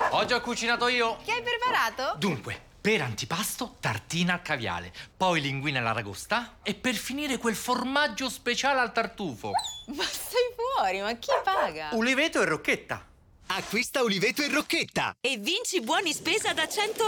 Oggi ho cucinato io. Che hai preparato? Dunque, per antipasto, tartina al caviale, poi linguine all'aragosta e per finire quel formaggio speciale al tartufo. Ma stai fuori, ma chi paga? Uliveto e Rocchetta. Acquista Uliveto e Rocchetta E vinci buoni spesa da 100